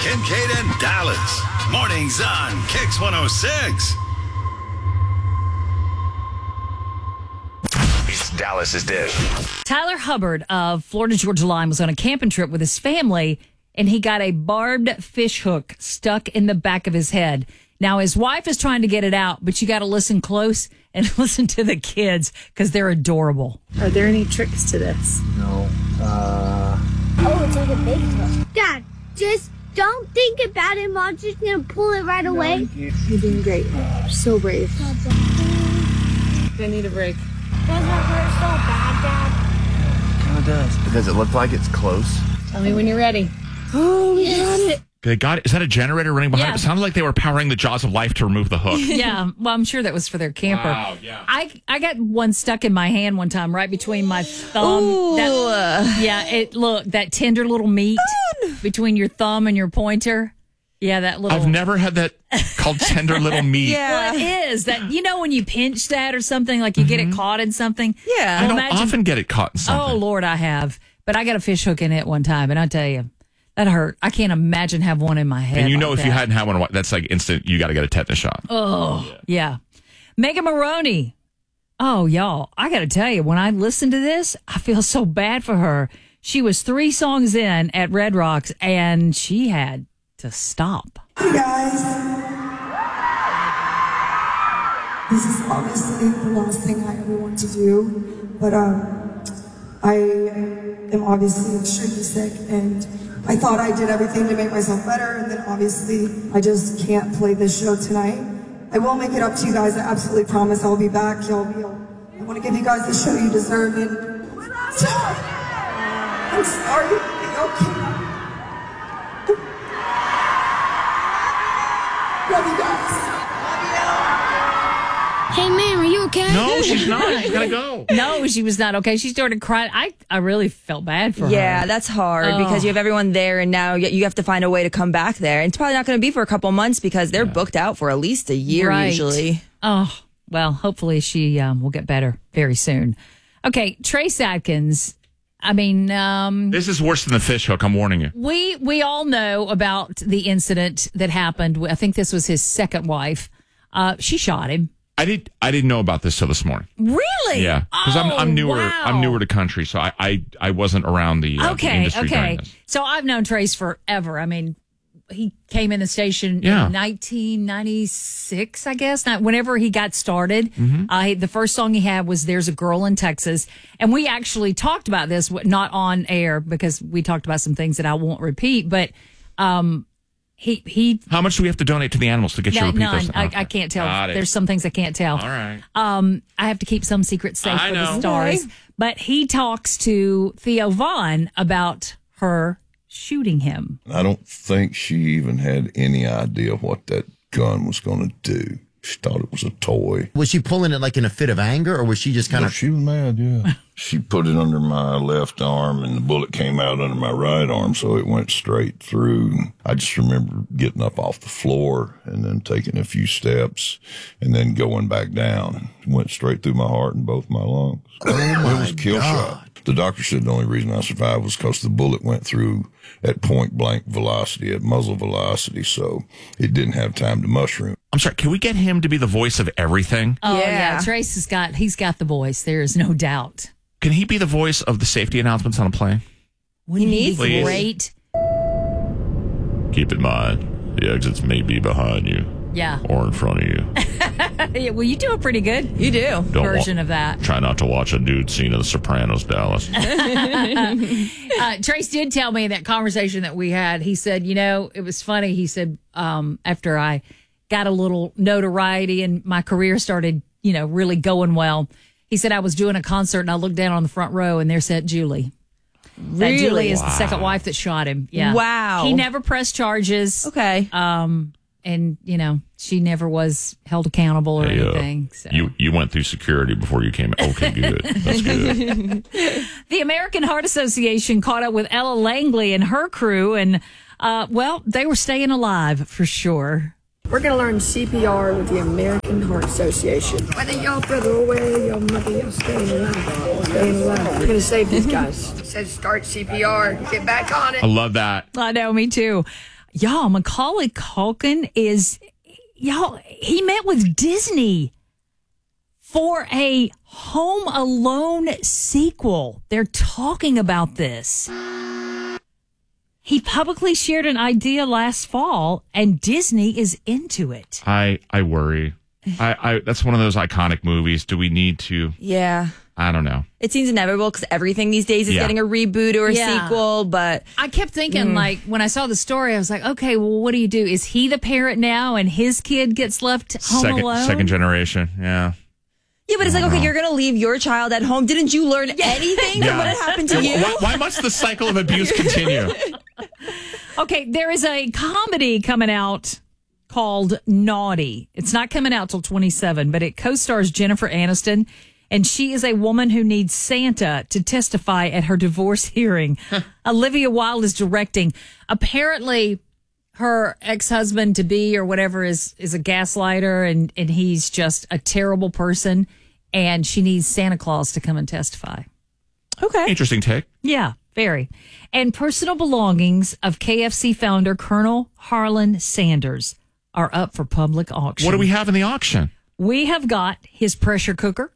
Kincaid and Dallas. Mornings on Kix 106. It's Dallas's Dish. Tyler Hubbard of Florida Georgia Line was on a camping trip with his family, and he got a barbed fish hook stuck in the back of his head. Now, his wife is trying to get it out, but you got to listen close and listen to the kids because they're adorable. Are there any tricks to this? No. Oh, it's like a big hook. Dad, just don't think about it. Mom's just going to pull it right away. You're doing great. You're so brave. I need a break. Doesn't it hurt so bad, Dad? Kind of does. Does it look like it's close? Tell me when you're ready. Oh, we got it. They got it. Is that a generator running behind Yeah. it? It sounded like they were powering the jaws of life to remove the hook. Yeah, well, I'm sure that was for their camper. Wow, yeah. I got one stuck in my hand one time, right between my thumb. That tender little meat between your thumb and your pointer. Yeah, that little. I've never had that called tender little meat. Well, it is that when you pinch that or something, like you get it caught in something. Yeah. I Well, don't often get it caught in something. Oh Lord, I have, but I got a fish hook in it one time, and I tell you, that hurt. I can't imagine having one in my head. And you know, like if you that. hadn't had one, that's like instant. You got to get a tetanus shot. Oh, yeah. Megan Maroney. Oh, y'all, I got to tell you, when I listen to this, I feel so bad for her. She was 3 songs in at Red Rocks, and she had to stop. Hey guys, this is obviously the last thing I ever want to do, but I am obviously extremely sick, and I thought I did everything to make myself better, and then obviously I just can't play this show tonight. I will make it up to you guys. I absolutely promise I'll be back. I want to give you guys the show you deserve, and I'm sorry. Okay. Love you guys. Hey, man, are you okay? No, she's not. She's got to go. No, she was not okay. She started crying. I really felt bad for her. Yeah, that's hard because you have everyone there, and now you have to find a way to come back there. And it's probably not going to be for a couple months because they're booked out for at least a year Right. usually. Oh, well, hopefully she will get better very soon. Okay, Trace Adkins. I mean, This is worse than the fish hook. I'm warning you. we all know about the incident that happened. I think this was his second wife. She shot him. I didn't know about this till this morning. Really? Yeah, because I'm newer. Wow. I'm newer to country, so I wasn't around the industry during this. So I've known Trace forever. I mean, he came in the station Yeah. in 1996, I guess. Whenever he got started, the first song he had was "There's a Girl in Texas," and we actually talked about this, not on air because we talked about some things that I won't repeat, but he. How much do we have to donate to the animals to get you to repeat None. this? I can't tell. Got it. There's some things I can't tell. All right. I have to keep some secrets safe I for the know. stars. Okay. But he talks to Theo Vaughn about her shooting him. I don't think she even had any idea what that gun was going to do. She thought it was a toy. Was she pulling it like in a fit of anger, or was she just kind No, of... she was mad, yeah. She put it under my left arm, and the bullet came out under my right arm, so it went straight through. I just remember getting up off the floor and then taking a few steps and then going back down. It went straight through my heart and both my lungs. It was a kill shot. The doctor said the only reason I survived was because the bullet went through at point blank velocity, at muzzle velocity, so it didn't have time to mushroom. I'm sorry. Can we get him to be the voice of everything? Oh yeah, Yeah. Trace he's got the voice. There is no doubt. Can he be the voice of the safety announcements on a plane? Wouldn't needs he be to. great? Keep in mind, the exits may be behind you Yeah. or in front of you. Yeah, well, you do a pretty good You do. Don't version of that. Try not to watch a nude scene of The Sopranos, Dallas. Trace did tell me in that conversation that we had, he said, it was funny. He said, after I got a little notoriety and my career started, really going well, he said, I was doing a concert and I looked down on the front row and there sat Julie. That Really? Julie is the second wife that shot him. Yeah. Wow. He never pressed charges. Okay. And, she never was held accountable or Hey, anything. So. You went through security before you came. Okay, good. That's good. The American Heart Association caught up with Ella Langley and her crew, and, they were staying alive for sure. We're going to learn CPR with the American Heart Association. Whether y'all brother away, your mother, y'all staying alive. Staying alive. We're going to save these guys. It says start CPR. Get back on it. I love that. I know, me too. Y'all, Macaulay Culkin he met with Disney for a Home Alone sequel. They're talking about this. He publicly shared an idea last fall, and Disney is into it. I worry. That's one of those iconic movies. Do we need to? Yeah. I don't know. It seems inevitable because everything these days is getting a reboot or a sequel, but... I kept thinking, like, when I saw the story, I was like, okay, well, what do you do? Is he the parent now and his kid gets left home alone? Second generation, yeah. Yeah, but it's like, okay, you're going to leave your child at home. Didn't you learn anything from what had happened to you? Why must the cycle of abuse continue? Okay, there is a comedy coming out called Naughty. It's not coming out till 27, but it co-stars Jennifer Aniston, and she is a woman who needs Santa to testify at her divorce hearing. Olivia Wilde is directing. Apparently, her ex-husband-to-be or whatever is a gaslighter, and he's just a terrible person, and she needs Santa Claus to come and testify. Okay. Interesting take. Yeah, very. And personal belongings of KFC founder Colonel Harlan Sanders are up for public auction. What do we have in the auction? We have got his pressure cooker,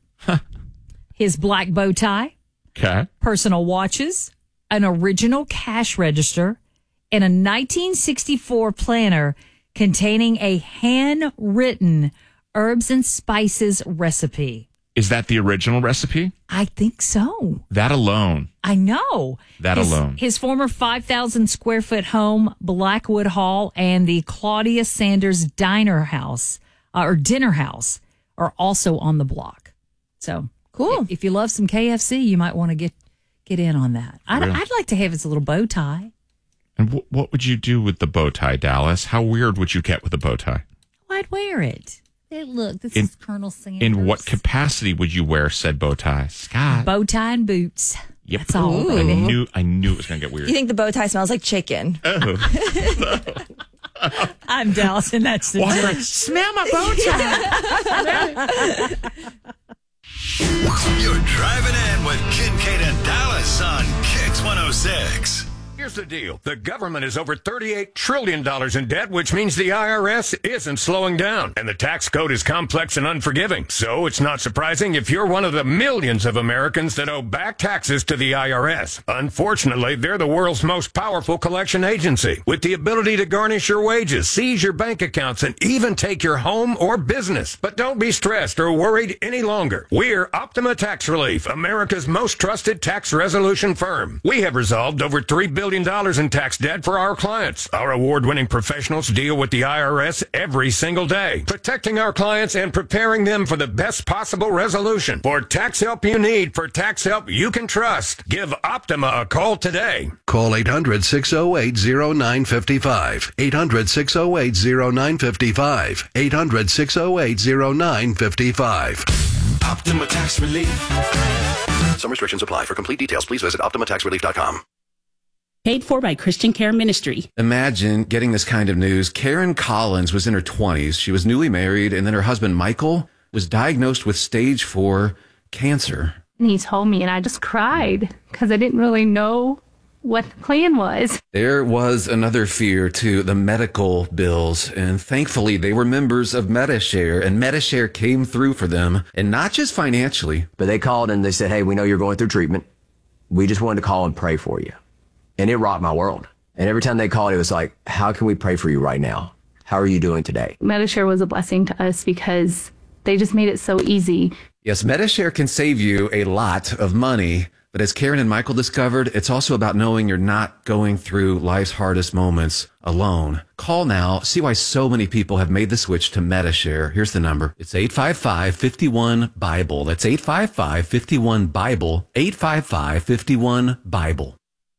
his black bow tie, personal watches, an original cash register, and a 1964 planner containing a handwritten herbs and spices recipe. Is that the original recipe? I think so. That alone. I know. Alone. His former 5,000 square foot home, Blackwood Hall, and the Claudia Sanders Dinner House or Dinner House are also on the block. So cool. If you love some KFC, you might want to get in on that. I'd like to have his little bow tie. And what would you do with the bow tie, Dallas? How weird would you get with a bow tie? Well, I'd wear it. Hey, look, this is Colonel Sanders. In what capacity would you wear said bow tie? Scott. Bow tie and boots. Yep. That's all. I knew it was going to get weird. You think the bow tie smells like chicken? Oh. I'm Dallas, and that's the Walker, smell my bow tie. You're driving in with Kincaid and Dallas on Kicks 106. Here's the deal. The government is over $38 trillion in debt, which means the IRS isn't slowing down. And the tax code is complex and unforgiving. So it's not surprising if you're one of the millions of Americans that owe back taxes to the IRS. Unfortunately, they're the world's most powerful collection agency, with the ability to garnish your wages, seize your bank accounts, and even take your home or business. But don't be stressed or worried any longer. We're Optima Tax Relief, America's most trusted tax resolution firm. We have resolved over $3 billion in tax debt for our clients. Our award-winning professionals deal with the IRS every single day, protecting our clients and preparing them for the best possible resolution. For tax help you need, for tax help you can trust, give Optima a call today. Call 800-608-0955. 800-608-0955. 800-608-0955. Optima Tax Relief. Some restrictions apply. For complete details, please visit OptimaTaxRelief.com. Paid for by Christian Care Ministry. Imagine getting this kind of news. Karen Collins was in her 20s. She was newly married, and then her husband, Michael, was diagnosed with stage 4 cancer. And he told me, and I just cried because I didn't really know what the plan was. There was another fear, too, the medical bills. And thankfully, they were members of Medi-Share, and Medi-Share came through for them, and not just financially. But they called and they said, hey, we know you're going through treatment. We just wanted to call and pray for you. And it rocked my world. And every time they called, it was like, how can we pray for you right now? How are you doing today? Medi-Share was a blessing to us because they just made it so easy. Yes, Medi-Share can save you a lot of money. But as Karen and Michael discovered, it's also about knowing you're not going through life's hardest moments alone. Call now. See why so many people have made the switch to Medi-Share. Here's the number. It's 855-51-BIBLE. That's 855-51-BIBLE. 855-51-BIBLE.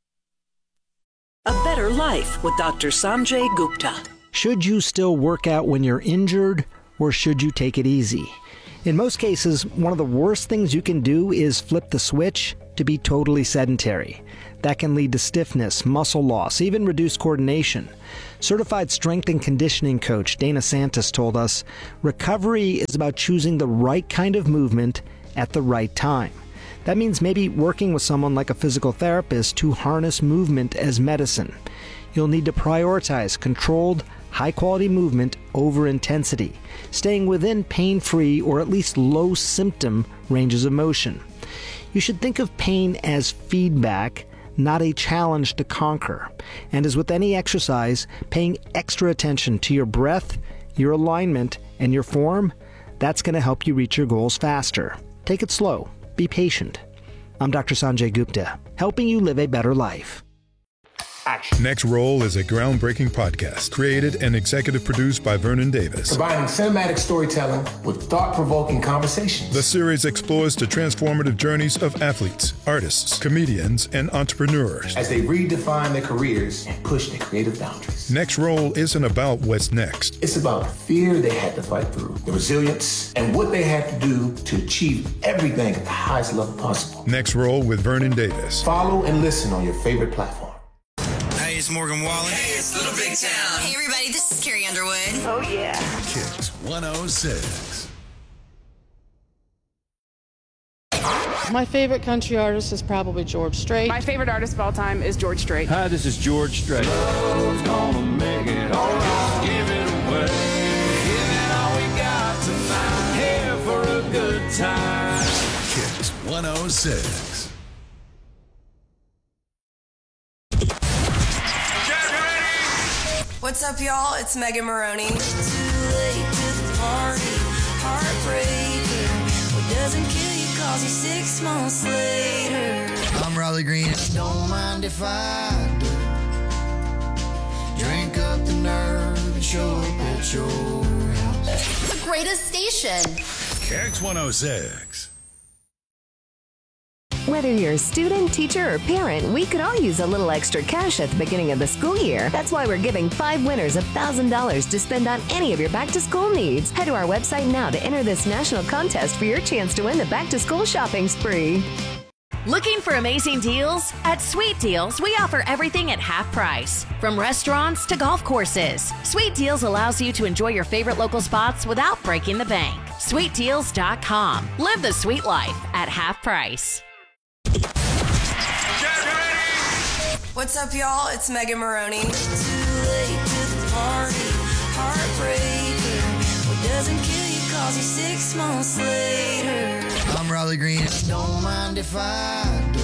A Better Life with Dr. Sanjay Gupta. Should you still work out when you're injured, or should you take it easy? In most cases, one of the worst things you can do is flip the switch to be totally sedentary. That can lead to stiffness, muscle loss, even reduced coordination. Certified strength and conditioning coach Dana Santos told us, recovery is about choosing the right kind of movement at the right time. That means maybe working with someone like a physical therapist to harness movement as medicine. You'll need to prioritize controlled, high-quality movement over intensity, staying within pain-free or at least low-symptom ranges of motion. You should think of pain as feedback, not a challenge to conquer. And as with any exercise, paying extra attention to your breath, your alignment, and your form, that's going to help you reach your goals faster. Take it slow. Be patient. I'm Dr. Sanjay Gupta, helping you live a better life. Action. Next Roll is a groundbreaking podcast created and executive produced by Vernon Davis. Combining cinematic storytelling with thought-provoking conversations. The series explores the transformative journeys of athletes, artists, comedians, and entrepreneurs as they redefine their careers and push their creative boundaries. Next Roll isn't about what's next. It's about the fear they had to fight through, the resilience, and what they had to do to achieve everything at the highest level possible. Next Roll with Vernon Davis. Follow and listen on your favorite platform. Hey, it's Morgan Wallen. Hey, it's Little Big Town. Hey, everybody, this is Carrie Underwood. Oh, yeah. Kicks 106. My favorite country artist is probably George Strait. My favorite artist of all time is George Strait. Hi, this is George Strait. Love's gonna make it all right. Give it away. Give it all we got tonight. Here for a good time. Kicks 106. What's up, y'all? It's Megan Maroney. Too late to the party, heartbreaker. What doesn't kill you calls you 6 months later. I'm Raleigh Green. Don't mind if I do. Drink up the nerve and show up at your house. The greatest station. Kicks 106. Whether you're a student, teacher, or parent, we could all use a little extra cash at the beginning of the school year. That's why we're giving 5 winners $1,000 to spend on any of your back-to-school needs. Head to our website now to enter this national contest for your chance to win the back-to-school shopping spree. Looking for amazing deals? At Sweet Deals, we offer everything at half price. From restaurants to golf courses. Sweet Deals allows you to enjoy your favorite local spots without breaking the bank. SweetDeals.com. Live the sweet life at half price. What's up, y'all? It's Megan Maroney. Too late to the party, heartbreaker. What doesn't kill you calls you 6 months later. I'm Raleigh Green. Don't mind if I do.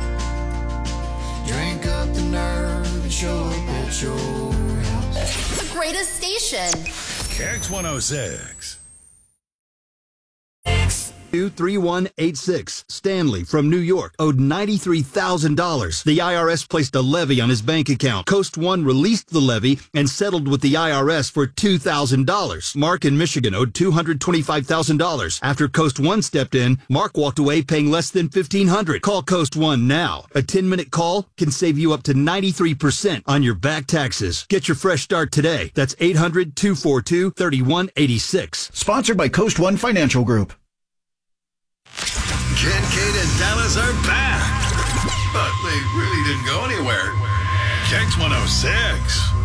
Drink up the nerve and show up at your house. The greatest station. Kicks 106. 3186. Stanley from New York owed $93,000. The IRS placed a levy on his bank account. Coast One released the levy and settled with the IRS for $2,000. Mark in Michigan owed $225,000. After Coast One stepped in, Mark walked away paying less than $1,500. Call Coast One now. A 10-minute call can save you up to 93% on your back taxes. Get your fresh start today. That's 800-242-3186. Sponsored by Coast One Financial Group. Kincaid and Dallas are back, but they really didn't go anywhere. Kicks 106.